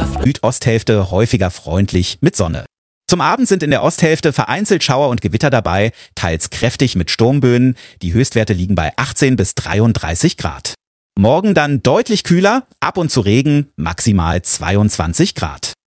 Südosthälfte häufiger freundlich mit Sonne. Zum Abend sind in der Osthälfte vereinzelt Schauer und Gewitter dabei, teils kräftig mit Sturmböen. Die Höchstwerte liegen bei 18 bis 33 Grad. Morgen dann deutlich kühler, ab und zu Regen, maximal 22 Grad.